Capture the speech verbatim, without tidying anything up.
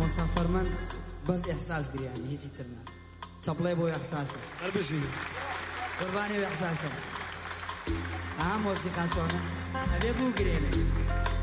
مسافرمند بس إحساس قريان هيجي ترنا شبلي بو إحساسه أربسي قرباني وإحساسه أهم موسيقى شونا أبي بو قريان